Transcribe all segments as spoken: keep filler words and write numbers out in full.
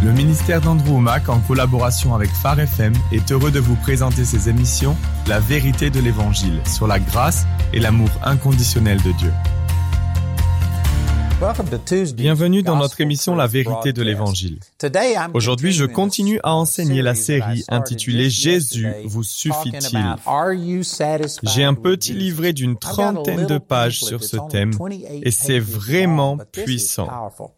Le ministère d'Andrew Wommack, en collaboration avec Phare F M, est heureux de vous présenter ses émissions « La vérité de l'Évangile » sur la grâce et l'amour inconditionnel de Dieu. Bienvenue dans notre émission « La vérité de l'Évangile ». Aujourd'hui, je continue à enseigner la série intitulée « Jésus vous suffit-il ». J'ai un petit livret d'une trentaine de pages sur ce thème et c'est vraiment puissant.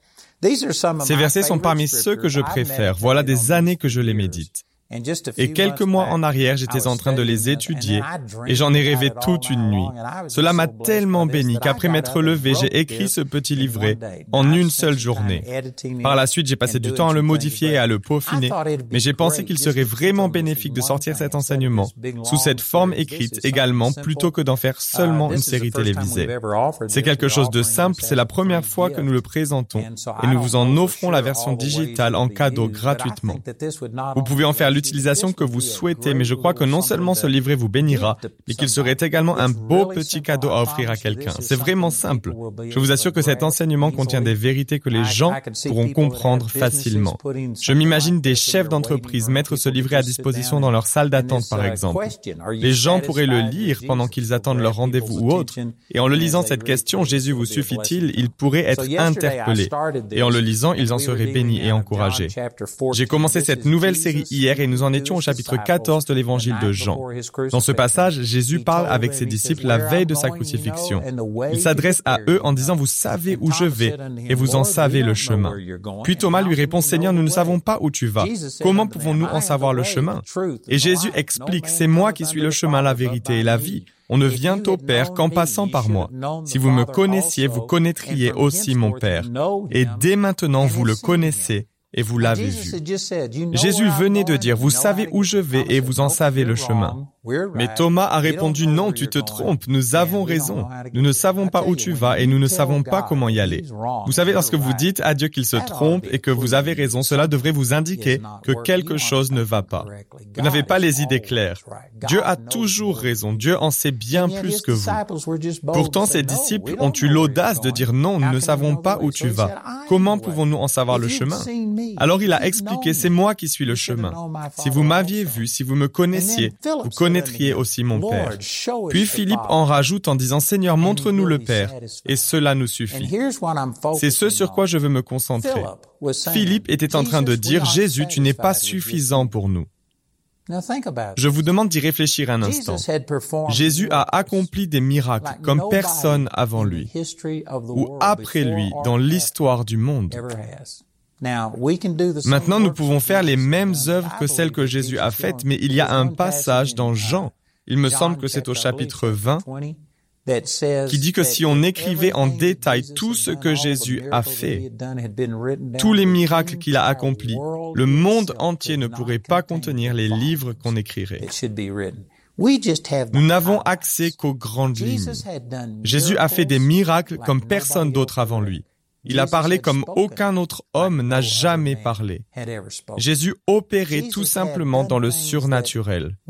Ces versets sont parmi ceux que je préfère. Voilà des années que je les médite. Et quelques mois en arrière, j'étais en train de les étudier et j'en ai rêvé toute une nuit. Cela m'a tellement béni qu'après m'être levé, j'ai écrit ce petit livret en une seule journée. Par la suite, j'ai passé du temps à le modifier et à le peaufiner, mais j'ai pensé qu'il serait vraiment bénéfique de sortir cet enseignement sous cette forme écrite également, plutôt que d'en faire seulement une série télévisée. C'est quelque chose de simple, c'est la première fois que nous le présentons et nous vous en offrons la version digitale en cadeau gratuitement. Vous pouvez en faire l'utilisation que vous souhaitez, mais je crois que non seulement ce livret vous bénira, mais qu'il serait également un beau petit cadeau à offrir à quelqu'un. C'est vraiment simple. Je vous assure que cet enseignement contient des vérités que les gens pourront comprendre facilement. Je m'imagine des chefs d'entreprise mettre ce livret à disposition dans leur salle d'attente, par exemple. Les gens pourraient le lire pendant qu'ils attendent leur rendez-vous ou autre, et en le lisant cette question, Jésus vous suffit-il, ils pourraient être interpellés. Et en le lisant, ils en seraient bénis et encouragés. J'ai commencé cette nouvelle série hier et nous en étions au chapitre quatorze de l'évangile de Jean. Dans ce passage, Jésus parle avec ses disciples la veille de sa crucifixion. Il s'adresse à eux en disant « Vous savez où je vais et vous en savez le chemin. » Puis Thomas lui répond « Seigneur, nous ne savons pas où tu vas. Comment pouvons-nous en savoir le chemin ?» Et Jésus explique « C'est moi qui suis le chemin, la vérité et la vie. On ne vient au Père qu'en passant par moi. Si vous me connaissiez, vous connaîtriez aussi mon Père. Et dès maintenant, vous le connaissez. Et vous l'avez vu. » Jésus venait de dire, « Vous savez où je vais et vous en savez le chemin. » Mais Thomas a répondu, « Non, tu te trompes, nous avons raison. Nous ne savons pas où tu vas et nous ne savons pas comment y aller. » Vous savez, lorsque vous dites à Dieu qu'il se trompe et que vous avez raison, cela devrait vous indiquer que quelque chose ne va pas. Vous n'avez pas les idées claires. Dieu a toujours raison. Dieu en sait bien plus que vous. Pourtant, ses disciples ont eu l'audace de dire, « Non, nous ne savons pas où tu vas. Comment pouvons-nous en savoir le chemin? » Alors il a expliqué, « C'est moi qui suis le chemin. Si vous m'aviez vu, si vous me connaissiez, vous connaîtriez aussi mon Père. » Puis Philippe en rajoute en disant, « Seigneur, montre-nous le Père, et cela nous suffit. » C'est ce sur quoi je veux me concentrer. Philippe était en train de dire, « Jésus, tu n'es pas suffisant pour nous. » Je vous demande d'y réfléchir un instant. Jésus a accompli des miracles comme personne avant lui, ou après lui dans l'histoire du monde. Maintenant, nous pouvons faire les mêmes œuvres que celles que Jésus a faites, mais il y a un passage dans Jean, il me semble que c'est au chapitre vingt, qui dit que si on écrivait en détail tout ce que Jésus a fait, tous les miracles qu'il a accomplis, le monde entier ne pourrait pas contenir les livres qu'on écrirait. Nous n'avons accès qu'aux grandes lignes. Jésus a fait des miracles comme personne d'autre avant lui. Il a parlé comme aucun autre homme n'a jamais parlé. Jésus opérait tout simplement dans le surnaturel.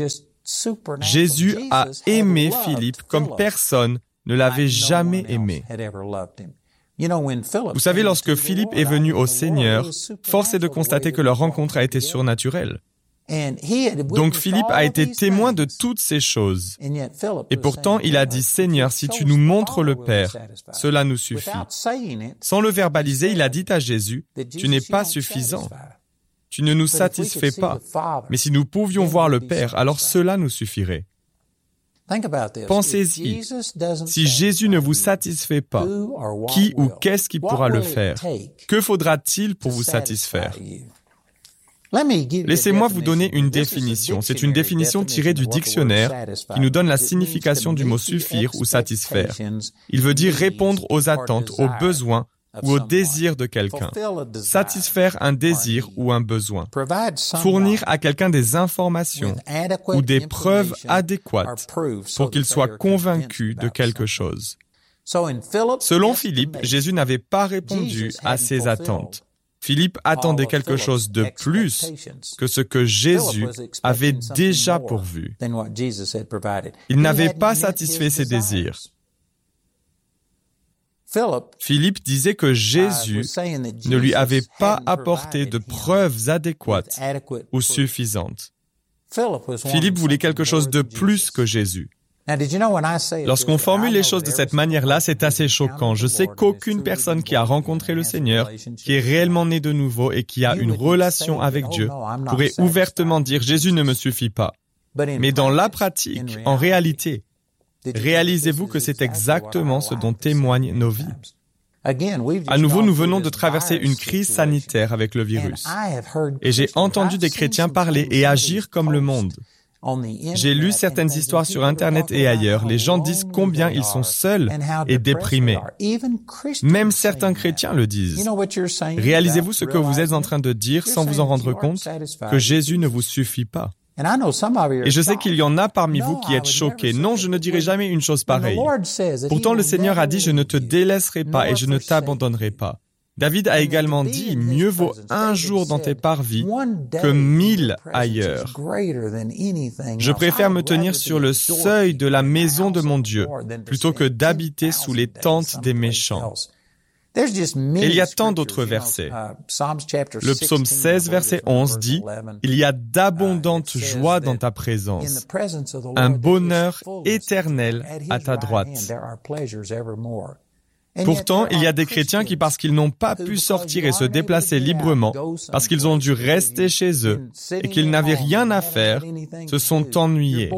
Jésus a aimé Philippe comme personne ne l'avait jamais aimé. Vous savez, lorsque Philippe est venu au Seigneur, force est de constater que leur rencontre a été surnaturelle. Donc Philippe a été témoin de toutes ces choses. Et pourtant, il a dit, « Seigneur, si tu nous montres le Père, cela nous suffit. » Sans le verbaliser, il a dit à Jésus, « Tu n'es pas suffisant. Tu ne nous satisfais pas. Mais si nous pouvions voir le Père, alors cela nous suffirait. » Pensez-y. Si Jésus ne vous satisfait pas, qui ou qu'est-ce qui pourra le faire? Que faudra-t-il pour vous satisfaire? Laissez-moi vous donner une définition. C'est une définition tirée du dictionnaire qui nous donne la signification du mot suffire ou satisfaire. Il veut dire répondre aux attentes, aux besoins ou aux désirs de quelqu'un. Satisfaire un désir ou un besoin. Fournir à quelqu'un des informations ou des preuves adéquates pour qu'il soit convaincu de quelque chose. Selon Philippe, Jésus n'avait pas répondu à ses attentes. Philippe attendait quelque chose de plus que ce que Jésus avait déjà pourvu. Il n'avait pas satisfait ses désirs. Philippe disait que Jésus ne lui avait pas apporté de preuves adéquates ou suffisantes. Philippe voulait quelque chose de plus que Jésus. Lorsqu'on formule les choses de cette manière-là, c'est assez choquant. Je sais qu'aucune personne qui a rencontré le Seigneur, qui est réellement née de nouveau et qui a une relation avec Dieu, pourrait ouvertement dire « Jésus ne me suffit pas ». Mais dans la pratique, en réalité, réalisez-vous que c'est exactement ce dont témoignent nos vies. À nouveau, nous venons de traverser une crise sanitaire avec le virus. Et j'ai entendu des chrétiens parler et agir comme le monde. J'ai lu certaines histoires sur Internet et ailleurs. Les gens disent combien ils sont seuls et déprimés. Même certains chrétiens le disent. Réalisez-vous ce que vous êtes en train de dire sans vous en rendre compte, que Jésus ne vous suffit pas. Et je sais qu'il y en a parmi vous qui êtes choqués. Non, je ne dirai jamais une chose pareille. Pourtant, le Seigneur a dit, je ne te délaisserai pas et je ne t'abandonnerai pas. David a également dit, mieux vaut un jour dans tes parvis que mille ailleurs. Je préfère me tenir sur le seuil de la maison de mon Dieu plutôt que d'habiter sous les tentes des méchants. Et il y a tant d'autres versets. Le psaume seize, verset onze dit, « Il y a d'abondantes joies dans ta présence, un bonheur éternel à ta droite. » Pourtant, il y a des chrétiens qui, parce qu'ils n'ont pas pu sortir et se déplacer librement, parce qu'ils ont dû rester chez eux et qu'ils n'avaient rien à faire, se sont ennuyés.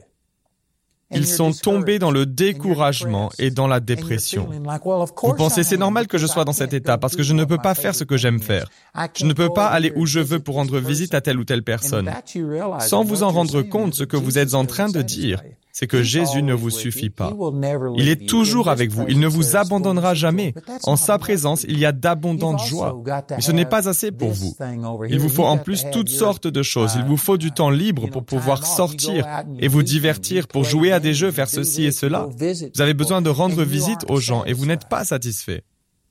Ils sont tombés dans le découragement et dans la dépression. Vous pensez, c'est normal que je sois dans cet état parce que je ne peux pas faire ce que j'aime faire. Je ne peux pas aller où je veux pour rendre visite à telle ou telle personne. Sans vous en rendre compte, ce que vous êtes en train de dire, c'est que Jésus ne vous suffit pas. Il est toujours avec vous. Il ne vous abandonnera jamais. En sa présence, il y a d'abondantes joies. Mais ce n'est pas assez pour vous. Il vous faut en plus toutes sortes de choses. Il vous faut du temps libre pour pouvoir sortir et vous divertir, pour jouer à des jeux, faire ceci et cela. Vous avez besoin de rendre visite aux gens et vous n'êtes pas satisfait.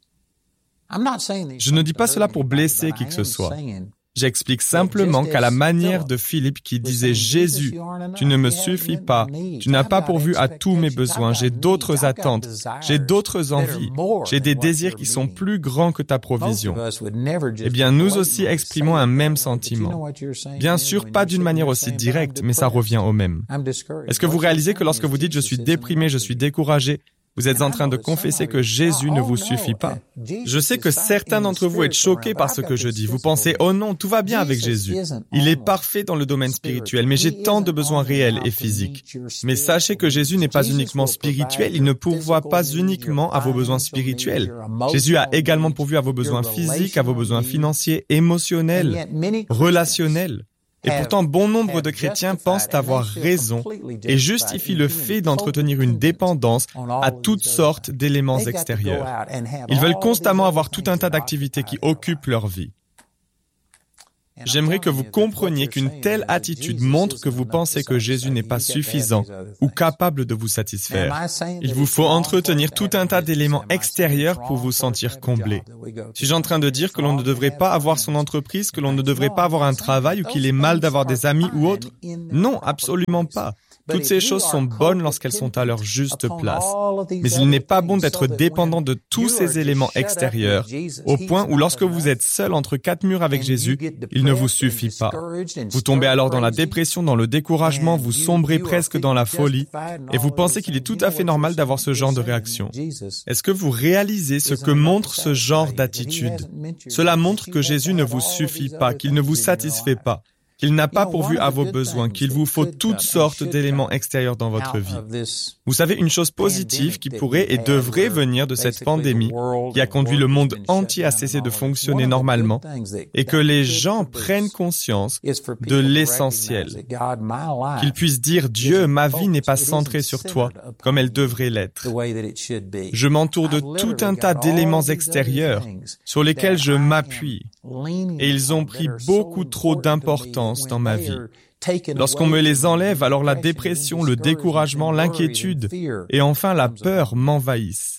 Je ne dis pas cela pour blesser qui que ce soit. J'explique simplement qu'à la manière de Philippe qui disait « Jésus, tu ne me suffis pas, tu n'as pas pourvu à tous mes besoins, j'ai d'autres attentes, j'ai d'autres envies, j'ai des désirs qui sont plus grands que ta provision. » Eh bien, nous aussi exprimons un même sentiment. Bien sûr, pas d'une manière aussi directe, mais ça revient au même. Est-ce que vous réalisez que lorsque vous dites « je suis déprimé, je suis découragé », vous êtes en train de confesser que Jésus ne vous suffit pas. Je sais que certains d'entre vous êtes choqués par ce que je dis. Vous pensez, oh non, tout va bien avec Jésus. Il est parfait dans le domaine spirituel, mais j'ai tant de besoins réels et physiques. Mais sachez que Jésus n'est pas uniquement spirituel, il ne pourvoit pas uniquement à vos besoins spirituels. Jésus a également pourvu à vos besoins physiques, à vos besoins financiers, émotionnels, relationnels. Et pourtant, bon nombre de chrétiens pensent avoir raison et justifient le fait d'entretenir une dépendance à toutes sortes d'éléments extérieurs. Ils veulent constamment avoir tout un tas d'activités qui occupent leur vie. J'aimerais que vous compreniez qu'une telle attitude montre que vous pensez que Jésus n'est pas suffisant ou capable de vous satisfaire. Il vous faut entretenir tout un tas d'éléments extérieurs pour vous sentir comblé. Suis-je en train de dire que l'on ne devrait pas avoir son entreprise, que l'on ne devrait pas avoir un travail ou qu'il est mal d'avoir des amis ou autre? Non, absolument pas. Toutes ces choses sont bonnes lorsqu'elles sont à leur juste place. Mais il n'est pas bon d'être dépendant de tous ces éléments extérieurs, au point où lorsque vous êtes seul entre quatre murs avec Jésus, il ne vous suffit pas. Vous tombez alors dans la dépression, dans le découragement, vous sombrez presque dans la folie, et vous pensez qu'il est tout à fait normal d'avoir ce genre de réaction. Est-ce que vous réalisez ce que montre ce genre d'attitude? Cela montre que Jésus ne vous suffit pas, qu'il ne vous satisfait pas, qu'il n'a pas pourvu à vos besoins, qu'il vous faut toutes sortes d'éléments extérieurs dans votre vie. Vous savez, une chose positive qui pourrait et devrait venir de cette pandémie, qui a conduit le monde entier à cesser de fonctionner normalement, et que les gens prennent conscience de l'essentiel. Qu'ils puissent dire, Dieu, ma vie n'est pas centrée sur toi, comme elle devrait l'être. Je m'entoure de tout un tas d'éléments extérieurs sur lesquels je m'appuie, et ils ont pris beaucoup trop d'importance dans ma vie. Lorsqu'on me les enlève, alors la dépression, le découragement, l'inquiétude et enfin la peur m'envahissent.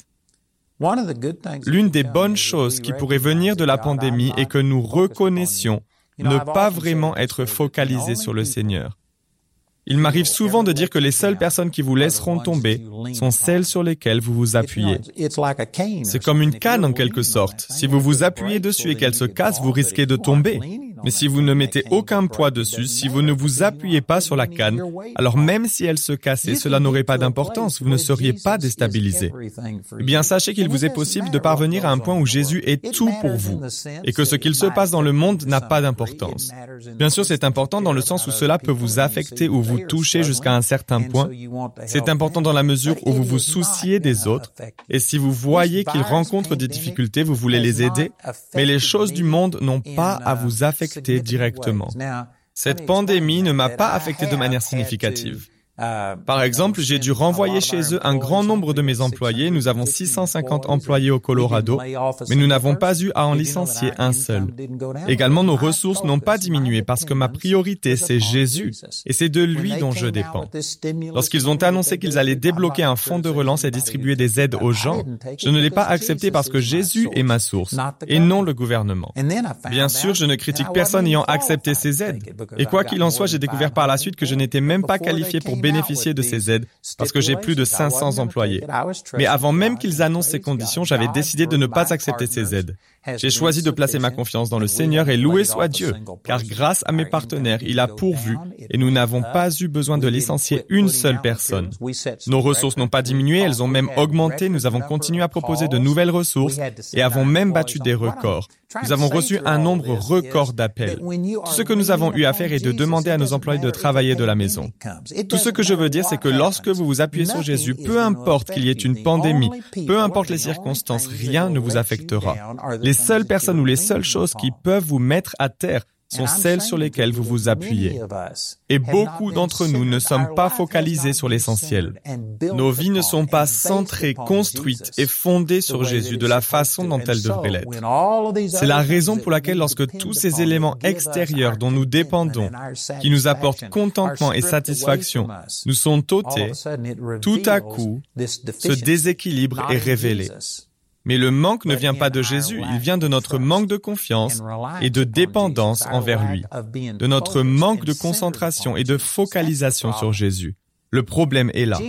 L'une des bonnes choses qui pourrait venir de la pandémie est que nous reconnaissions ne pas vraiment être focalisés sur le Seigneur. Il m'arrive souvent de dire que les seules personnes qui vous laisseront tomber sont celles sur lesquelles vous vous appuyez. C'est comme une canne en quelque sorte. Si vous vous appuyez dessus et qu'elle se casse, vous risquez de tomber. Mais si vous ne mettez aucun poids dessus, si vous ne vous appuyez pas sur la canne, alors même si elle se cassait, cela n'aurait pas d'importance, vous ne seriez pas déstabilisé. Eh bien, sachez qu'il vous est possible de parvenir à un point où Jésus est tout pour vous, et que ce qu'il se passe dans le monde n'a pas d'importance. Bien sûr, c'est important dans le sens où cela peut vous affecter ou vous toucher jusqu'à un certain point. C'est important dans la mesure où vous vous souciez des autres, et si vous voyez qu'ils rencontrent des difficultés, vous voulez les aider, mais les choses du monde n'ont pas à vous affecter directement. Cette pandémie ne m'a pas affecté de manière significative. Par exemple, j'ai dû renvoyer chez eux un grand nombre de mes employés. Nous avons six cent cinquante employés au Colorado, mais nous n'avons pas eu à en licencier un seul. Également, nos ressources n'ont pas diminué parce que ma priorité, c'est Jésus, et c'est de lui dont je dépends. Lorsqu'ils ont annoncé qu'ils allaient débloquer un fonds de relance et distribuer des aides aux gens, je ne l'ai pas accepté parce que Jésus est ma source, et non le gouvernement. Bien sûr, je ne critique personne ayant accepté ces aides. Et quoi qu'il en soit, j'ai découvert par la suite que je n'étais même pas qualifié pour bénéficier de ces aides parce que j'ai plus de cinq cents employés. Mais avant même qu'ils annoncent ces conditions, j'avais décidé de ne pas accepter ces aides. J'ai choisi de placer ma confiance dans le Seigneur et loué soit Dieu, car grâce à mes partenaires, il a pourvu et nous n'avons pas eu besoin de licencier une seule personne. Nos ressources n'ont pas diminué, elles ont même augmenté. Nous avons continué à proposer de nouvelles ressources et avons même battu des records. Nous avons reçu un nombre record d'appels. Tout ce que nous avons eu à faire est de demander à nos employés de travailler de la maison. Tout ce que je veux dire, c'est que lorsque vous vous appuyez sur Jésus, peu importe qu'il y ait une pandémie, peu importe les circonstances, rien ne vous affectera. Les seules personnes ou les seules choses qui peuvent vous mettre à terre sont celles sur lesquelles vous vous appuyez. Et beaucoup d'entre nous ne sommes pas focalisés sur l'essentiel. Nos vies ne sont pas centrées, construites et fondées sur Jésus de la façon dont elles devraient l'être. C'est la raison pour laquelle lorsque tous ces éléments extérieurs dont nous dépendons, qui nous apportent contentement et satisfaction, nous sont ôtés, tout à coup, ce déséquilibre est révélé. Mais le manque ne vient pas de Jésus, il vient de notre manque de confiance et de dépendance envers lui, de notre manque de concentration et de focalisation sur Jésus. Le problème est là.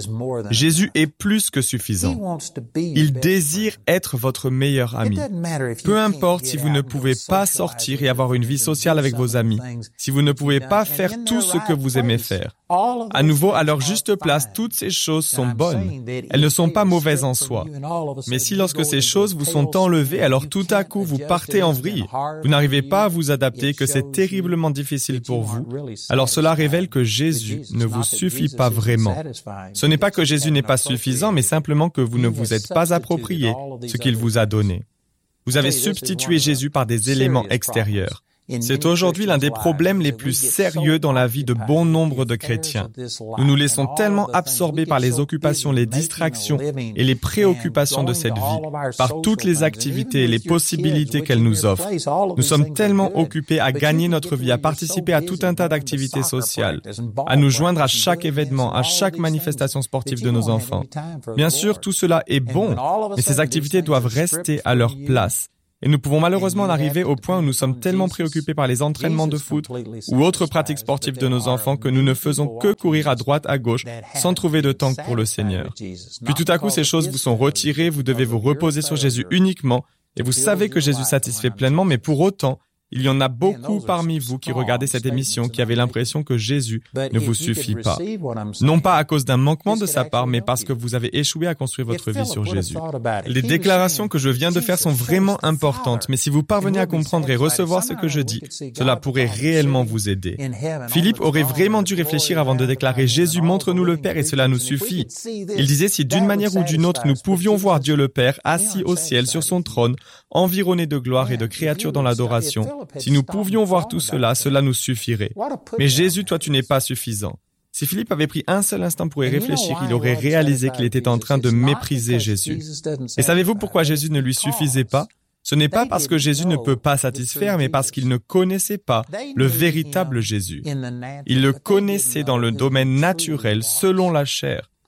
Jésus est plus que suffisant. Il désire être votre meilleur ami. Peu importe si vous ne pouvez pas sortir et avoir une vie sociale avec vos amis, si vous ne pouvez pas faire tout ce que vous aimez faire. À nouveau, à leur juste place, toutes ces choses sont bonnes. Elles ne sont pas mauvaises en soi. Mais si lorsque ces choses vous sont enlevées, alors tout à coup vous partez en vrille, vous n'arrivez pas à vous adapter, que c'est terriblement difficile pour vous, alors cela révèle que Jésus ne vous suffit pas vraiment. Ce n'est pas que Jésus n'est pas suffisant, mais simplement que vous ne vous êtes pas approprié ce qu'il vous a donné. Vous avez substitué Jésus par des éléments extérieurs. C'est aujourd'hui l'un des problèmes les plus sérieux dans la vie de bon nombre de chrétiens. Nous nous laissons tellement absorber par les occupations, les distractions et les préoccupations de cette vie, par toutes les activités et les possibilités qu'elles nous offrent. Nous sommes tellement occupés à gagner notre vie, à participer à tout un tas d'activités sociales, à nous joindre à chaque événement, à chaque manifestation sportive de nos enfants. Bien sûr, tout cela est bon, mais ces activités doivent rester à leur place. Et nous pouvons malheureusement en arriver au point où nous sommes tellement préoccupés par les entraînements de foot ou autres pratiques sportives de nos enfants que nous ne faisons que courir à droite, à gauche, sans trouver de temps pour le Seigneur. Puis tout à coup, ces choses vous sont retirées, vous devez vous reposer sur Jésus uniquement, et vous savez que Jésus satisfait pleinement, mais pour autant, il y en a beaucoup parmi vous qui regardez cette émission qui avaient l'impression que Jésus ne vous suffit pas. Non pas à cause d'un manquement de sa part, mais parce que vous avez échoué à construire votre vie sur Jésus. Les déclarations que je viens de faire sont vraiment importantes, mais si vous parvenez à comprendre et recevoir ce que je dis, cela pourrait réellement vous aider. Philippe aurait vraiment dû réfléchir avant de déclarer « Jésus, montre-nous le Père et cela nous suffit ». Il disait si d'une manière ou d'une autre nous pouvions voir Dieu le Père assis au ciel sur son trône, environné de gloire et de créatures dans l'adoration, si nous pouvions voir tout cela, cela nous suffirait. Mais Jésus, toi, tu n'es pas suffisant. Si Philippe avait pris un seul instant pour y réfléchir, il aurait réalisé qu'il était en train de mépriser Jésus. Et savez-vous pourquoi Jésus ne lui suffisait pas? Ce n'est pas parce que Jésus ne peut pas satisfaire, mais parce qu'il ne connaissait pas le véritable Jésus. Il le connaissait dans le domaine naturel, selon la chair.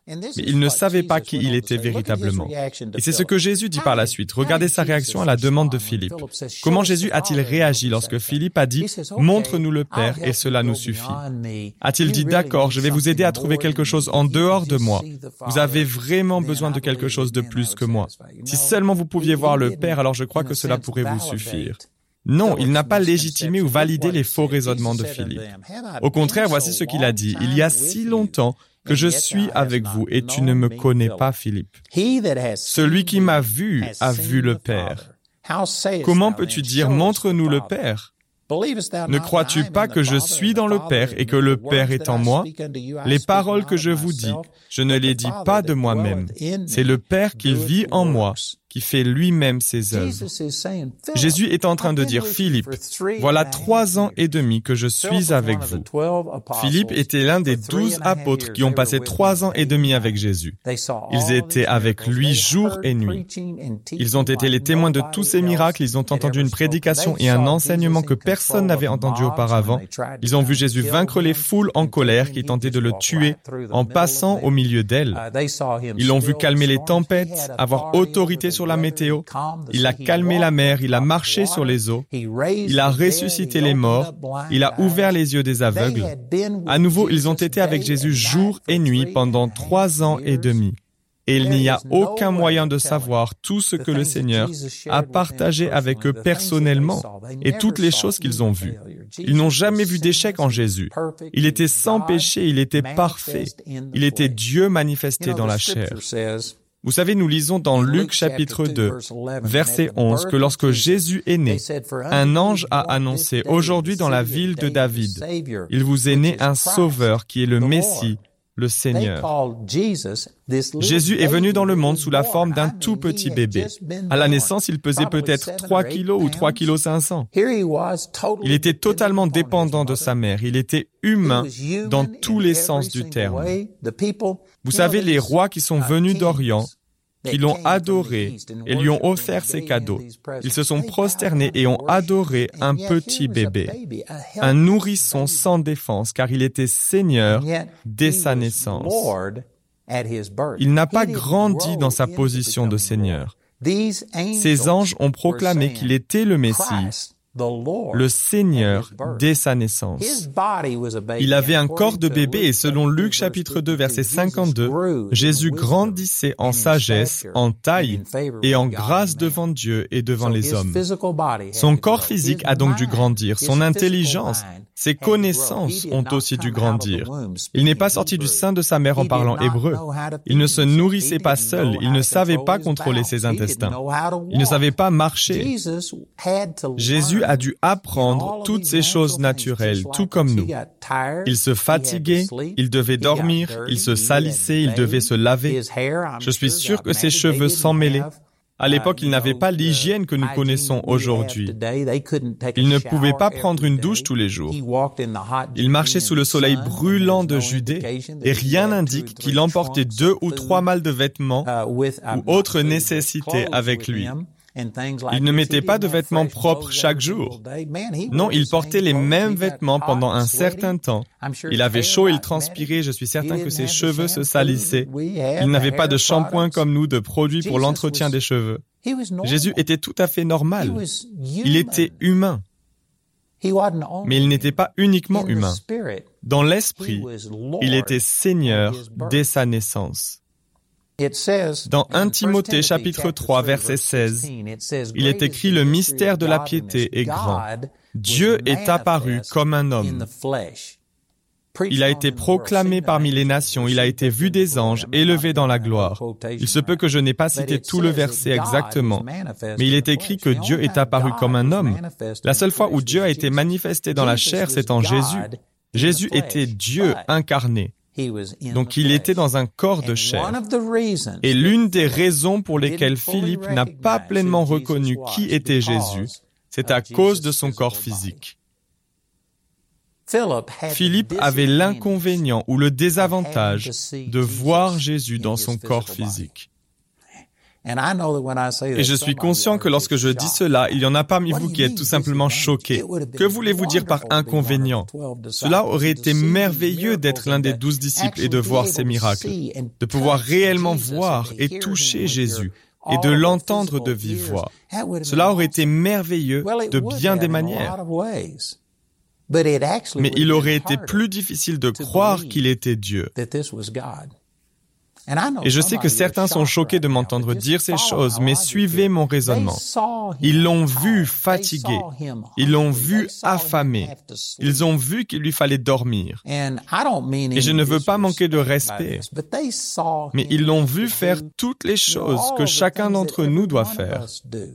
mais il ne savait pas qui il était véritablement. Et c'est ce que Jésus dit par la suite. Regardez sa réaction à la demande de Philippe. Comment Jésus a-t-il réagi lorsque Philippe a dit « Montre-nous le Père et cela nous suffit ». A-t-il dit « D'accord, je vais vous aider à trouver quelque chose en dehors de moi. Vous avez vraiment besoin de quelque chose de plus que moi. Si seulement vous pouviez voir le Père, alors je crois que cela pourrait vous suffire. » Non, il n'a pas légitimé ou validé les faux raisonnements de Philippe. Au contraire, voici ce qu'il a dit. « Il y a si longtemps que je suis avec vous et tu ne me connais pas, Philippe. Celui qui m'a vu a vu le Père. Comment peux-tu dire « Montre-nous le Père » ? Ne crois-tu pas que je suis dans le Père et que le Père est en moi? Les paroles que je vous dis, je ne les dis pas de moi-même. C'est le Père qui vit en moi, qui fait lui-même ses œuvres. Jésus est en train de dire, Philippe, voilà trois ans et demi que je suis avec vous. Philippe était l'un des douze apôtres qui ont passé trois ans et demi avec Jésus. Ils étaient avec lui jour et nuit. Ils ont été les témoins de tous ces miracles, ils ont entendu une prédication et un enseignement que personne n'avait entendu auparavant. Ils ont vu Jésus vaincre les foules en colère qui tentaient de le tuer en passant au milieu d'elles. Ils l'ont vu calmer les tempêtes, avoir autorité sur la météo. Il a calmé la mer, il a marché sur les eaux. Il a ressuscité les morts. Il a ouvert les yeux des aveugles. À nouveau, ils ont été avec Jésus jour et nuit pendant trois ans et demi. Et il n'y a aucun moyen de savoir tout ce que le Seigneur a partagé avec eux personnellement et toutes les choses qu'ils ont vues. Ils n'ont jamais vu d'échec en Jésus. Il était sans péché, il était parfait. Il était Dieu manifesté dans la chair. Vous savez, nous lisons dans Luc chapitre deux, verset onze, que lorsque Jésus est né, un ange a annoncé « Aujourd'hui dans la ville de David, il vous est né un sauveur qui est le Messie, le Seigneur. » Jésus est venu dans le monde sous la forme d'un tout petit bébé. À la naissance, il pesait peut-être trois kilos ou trois kilos cinq cents. Il était totalement dépendant de sa mère. Il était humain dans tous les sens du terme. Vous savez, les rois qui sont venus d'Orient, qui l'ont adoré et lui ont offert ses cadeaux. Ils se sont prosternés et ont adoré un petit bébé, un nourrisson sans défense, car il était Seigneur dès sa naissance. Il n'a pas grandi dans sa position de Seigneur. Ces anges ont proclamé qu'il était le Messie, le Seigneur dès sa naissance. Il avait un corps de bébé et selon Luc chapitre deux verset cinquante-deux, Jésus grandissait en sagesse, en taille et en grâce devant Dieu et devant les hommes. Son corps physique a donc dû grandir, son intelligence, ses connaissances ont aussi dû grandir. Il n'est pas sorti du sein de sa mère en parlant hébreu. Il ne se nourrissait pas seul, il ne savait pas contrôler ses intestins. Il ne savait pas marcher. Jésus a dû apprendre toutes ces choses naturelles, tout comme nous. Il se fatiguait, il devait dormir, il se salissait, il devait se laver. Je suis sûr que ses cheveux s'en mêlaient. À l'époque, il n'avait pas l'hygiène que nous connaissons aujourd'hui. Il ne pouvait pas prendre une douche tous les jours. Il marchait sous le soleil brûlant de Judée et rien n'indique qu'il emportait deux ou trois malles de vêtements ou autres nécessités avec lui. Il ne mettait pas de vêtements propres chaque jour. Non, il portait les mêmes vêtements pendant un certain temps. Il avait chaud, il transpirait, je suis certain que ses cheveux se salissaient. Il n'avait pas de shampoing comme nous, de produits pour l'entretien des cheveux. Jésus était tout à fait normal. Il était humain. Mais il n'était pas uniquement humain. Dans l'esprit, il était Seigneur dès sa naissance. Dans premier Timothée chapitre trois verset seize, il est écrit « Le mystère de la piété est grand. Dieu est apparu comme un homme. Il a été proclamé parmi les nations, il a été vu des anges, élevé dans la gloire. » Il se peut que je n'ai pas cité tout le verset exactement, mais il est écrit que Dieu est apparu comme un homme. La seule fois où Dieu a été manifesté dans la chair, c'est en Jésus. Jésus était Dieu incarné. Donc il était dans un corps de chair. Et l'une des raisons pour lesquelles Philippe n'a pas pleinement reconnu qui était Jésus, c'est à cause de son corps physique. Philippe avait l'inconvénient ou le désavantage de voir Jésus dans son corps physique. Et je suis conscient que lorsque je dis cela, il y en a parmi vous qui êtes tout simplement choqués. Que voulez-vous dire par inconvénient? Cela aurait été merveilleux d'être l'un des douze disciples et de voir ces miracles, de pouvoir réellement voir et toucher Jésus et de l'entendre de vive voix. Cela aurait été merveilleux de bien des manières. Mais il aurait été plus difficile de croire qu'il était Dieu. Et je sais que certains sont choqués de m'entendre dire ces choses, mais suivez mon raisonnement. Ils l'ont vu fatigué, ils l'ont vu affamé, ils ont vu qu'il lui fallait dormir. Et je ne veux pas manquer de respect, mais ils l'ont vu faire toutes les choses que chacun d'entre nous doit faire.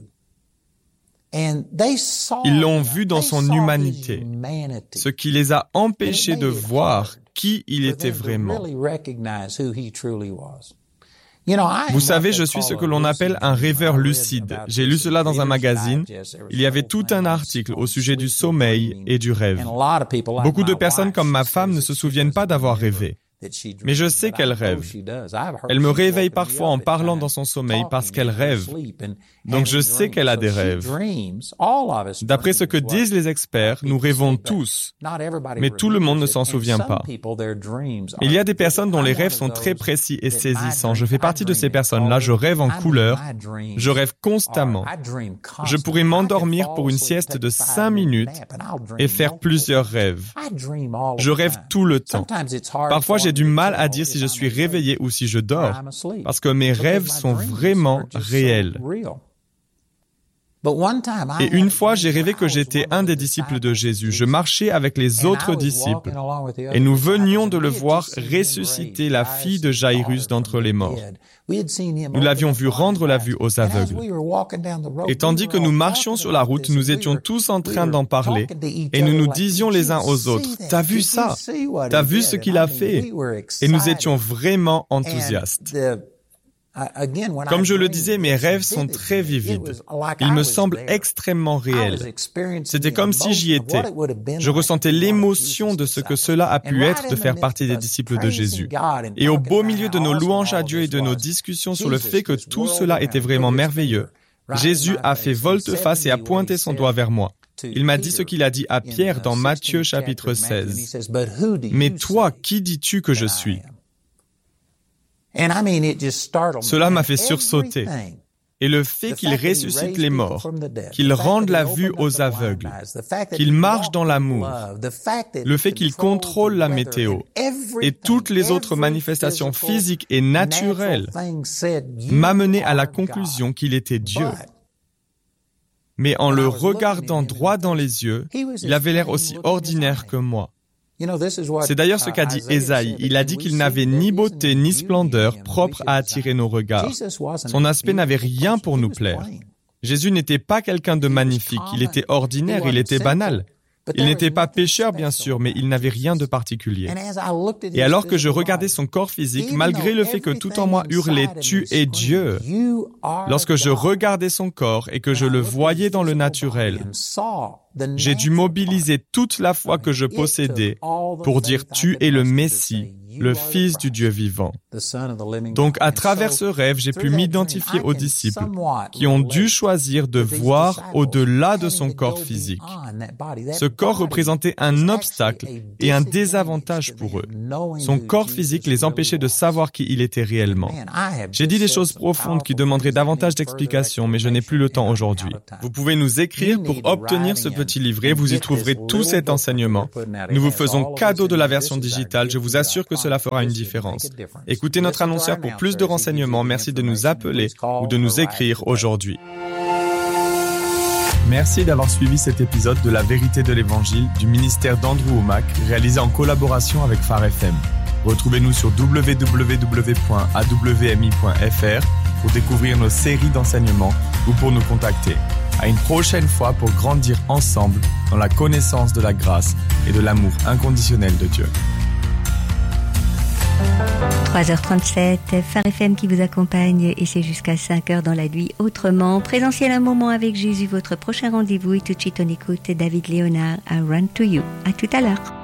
Ils l'ont vu dans son humanité, ce qui les a empêchés de voir qui il était vraiment. Vous savez, je suis ce que l'on appelle un rêveur lucide. J'ai lu cela dans un magazine. Il y avait tout un article au sujet du sommeil et du rêve. Beaucoup de personnes comme ma femme ne se souviennent pas d'avoir rêvé. Mais je sais qu'elle rêve. Elle me réveille parfois en parlant dans son sommeil parce qu'elle rêve. Donc je sais qu'elle a des rêves. D'après ce que disent les experts, nous rêvons tous, mais tout le monde ne s'en souvient pas. Il y a des personnes dont les rêves sont très précis et saisissants. Je fais partie de ces personnes-là. Je rêve en couleur. Je rêve constamment. Je pourrais m'endormir pour une sieste de cinq minutes et faire plusieurs rêves. Je rêve tout le temps. Parfois, j'ai du mal à dire si je suis réveillé ou si je dors, parce que mes rêves sont vraiment réels. Et une fois, j'ai rêvé que j'étais un des disciples de Jésus. Je marchais avec les autres disciples et nous venions de le voir ressusciter la fille de Jairus d'entre les morts. Nous l'avions vu rendre la vue aux aveugles. Et tandis que nous marchions sur la route, nous étions tous en train d'en parler et nous nous disions les uns aux autres, « T'as vu ça? T'as vu ce qu'il a fait? » Et nous étions vraiment enthousiastes. Comme je le disais, mes rêves sont très vivides. Ils me semblent extrêmement réels. C'était comme si j'y étais. Je ressentais l'émotion de ce que cela a pu être de faire partie des disciples de Jésus. Et au beau milieu de nos louanges à Dieu et de nos discussions sur le fait que tout cela était vraiment merveilleux, Jésus a fait volte-face et a pointé son doigt vers moi. Il m'a dit ce qu'il a dit à Pierre dans Matthieu chapitre seize. « Mais toi, qui dis-tu que je suis ?» Cela m'a fait sursauter. Et le fait qu'il ressuscite les morts, qu'il rende la vue aux aveugles, qu'il marche dans l'amour, le fait qu'il contrôle la météo et toutes les autres manifestations physiques et naturelles m'amenaient à la conclusion qu'il était Dieu. Mais en le regardant droit dans les yeux, il avait l'air aussi ordinaire que moi. C'est d'ailleurs ce qu'a dit Ésaïe. Il a dit qu'il n'avait ni beauté ni splendeur propre à attirer nos regards. Son aspect n'avait rien pour nous plaire. Jésus n'était pas quelqu'un de magnifique. Il était ordinaire, il était banal. Il n'était pas pécheur, bien sûr, mais il n'avait rien de particulier. Et alors que je regardais son corps physique, malgré le fait que tout en moi hurlait « Tu es Dieu », lorsque je regardais son corps et que je le voyais dans le naturel, j'ai dû mobiliser toute la foi que je possédais pour dire « Tu es le Messie ». Le Fils du Dieu vivant. Donc, à travers ce rêve, j'ai pu m'identifier aux disciples qui ont dû choisir de voir au-delà de son corps physique. Ce corps représentait un obstacle et un désavantage pour eux. Son corps physique les empêchait de savoir qui il était réellement. J'ai dit des choses profondes qui demanderaient davantage d'explications, mais je n'ai plus le temps aujourd'hui. Vous pouvez nous écrire pour obtenir ce petit livret. Vous y trouverez tout cet enseignement. Nous vous faisons cadeau de la version digitale. Je vous assure que cela fera une différence. Écoutez notre annonceur pour plus de renseignements. Merci de nous appeler ou de nous écrire aujourd'hui. Merci d'avoir suivi cet épisode de La Vérité de l'Évangile du ministère d'Andrew Wommack, réalisé en collaboration avec Phare F M. Retrouvez-nous sur w w w point a w m i point f r pour découvrir nos séries d'enseignements ou pour nous contacter. À une prochaine fois pour grandir ensemble dans la connaissance de la grâce et de l'amour inconditionnel de Dieu. trois heures trente-sept, Phare F M qui vous accompagne et c'est jusqu'à cinq heures dans la nuit autrement. Présentiel un moment avec Jésus, votre prochain rendez-vous et tout de suite on écoute David Léonard à Run to You. À tout à l'heure.